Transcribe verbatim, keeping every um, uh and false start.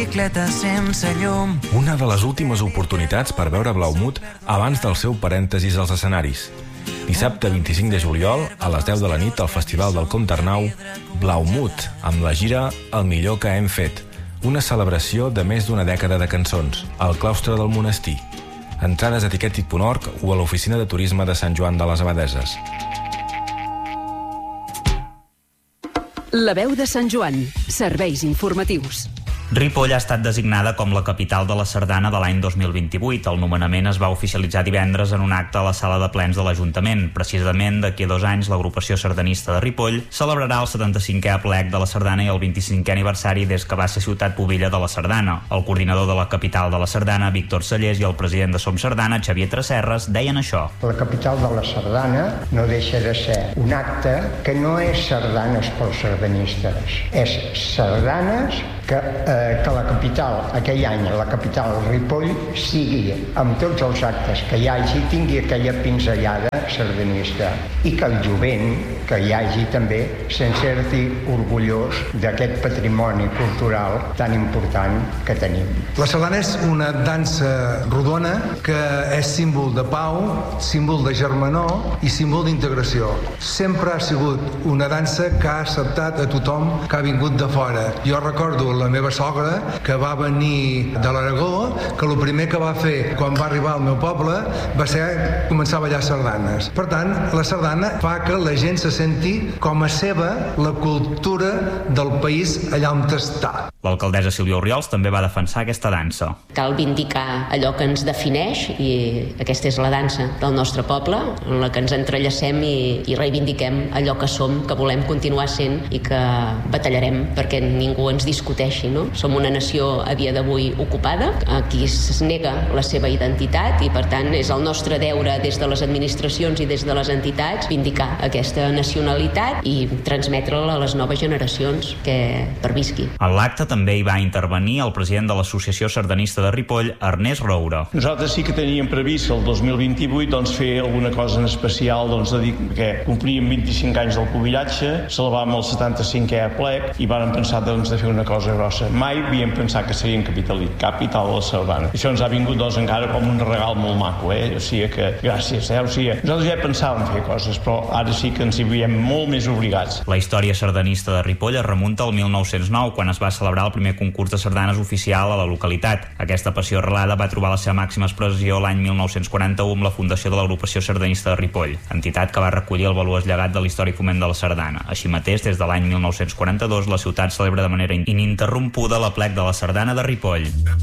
Bicicleta sense llum. Una de les últimes oportunitats per veure Blaumut abans del seu parèntesis als escenaris. Dissabte vint-i-cinc de juliol, a les deu de la nit, al Festival del Comte Arnau, Blaumut, amb la gira El millor que hem fet, una celebració de més d'una dècada de cançons, al claustre del monestir. Entrades a tiquetit punt org o a l'oficina de turisme de Sant Joan de les Abadeses. La veu de Sant Joan. Serveis informatius. Ripoll ha estat designada com la capital de la sardana de l'any dos mil vint-i-vuit. El nomenament es va oficialitzar divendres en un acte a la sala de plens de l'Ajuntament. Precisament d'aquí a dos anys, l'agrupació sardanista de Ripoll celebrarà el setanta-cinquè aplec de la sardana i el vint-i-cinquè aniversari des que va ser ciutat pubilla de la sardana. El coordinador de la capital de la sardana, Víctor Sallés, i el president de Som Sardana, Xavier Tresserres, deien això. La capital de la sardana no deixa de ser un acte que no és sardanes pels sardanistes, és sardanes que, eh, que la capital, aquell any, la capital Ripoll, sigui, amb tots els actes que hi hagi, tingui aquella pinzellada sardanista i que el jovent, que hi hagi també, se'n senti orgullós d'aquest patrimoni cultural tan important que tenim. La sardana és una dansa rodona que és símbol de pau, símbol de germanor i símbol d'integració. Sempre ha sigut una dansa que ha acceptat a tothom que ha vingut de fora. Jo recordo la meva sogra, que va venir de l'Aragó, que el primer que va fer quan va arribar al meu poble va ser començar a ballar sardanes. Per tant, la sardana fa que la gent se senti com a seva la cultura del país allà on està. L'alcaldessa Sílvia Orriols també va defensar aquesta dansa. Cal vindicar allò que ens defineix i aquesta és la dansa del nostre poble, en la que ens entrellacem i, i reivindiquem allò que som, que volem continuar sent i que batallarem perquè ningú ens discuteixi, no? Som una nació a dia d'avui ocupada, aquí es nega la seva identitat i per tant és el nostre deure des de les administracions i des de les entitats vindicar aquesta nacionalitat i transmetre-la a les noves generacions que pervisqui. En l'acte també hi va intervenir el president de l'Associació Sardanista de Ripoll, Ernest Roura. Nosaltres sí que teníem previst el dos mil vint-i-vuit doncs, fer alguna cosa en especial doncs, de dir que complíem vint-i-cinc anys del pubillatge, celebràvem el setanta-cinquè aplec i vàrem pensar doncs, de fer una cosa grossa. Mai havíem pensat que seríem capital, capital de la sardana. Això ens ha vingut doncs, encara com un regal molt maco, eh? O sigui que gràcies, eh? O sigui, nosaltres ja pensàvem fer coses, però ara sí que ens hi veiem molt més obligats. La història sardanista de Ripoll es remunta al mil nou-cents nou, quan es va celebrar el primer concurs de sardanes oficial a la localitat. Aquesta passió arrelada va trobar la seva màxima expressió l'any mil nou-cents quaranta-u amb la fundació de l'Agrupació Sardanista de Ripoll, entitat que va recollir el valuós llegat de l'històric foment de la sardana. Així mateix, des de l'any mil nou-cents quaranta-dos, la ciutat celebra de manera ininterrompuda l'aplec de la sardana de Ripoll.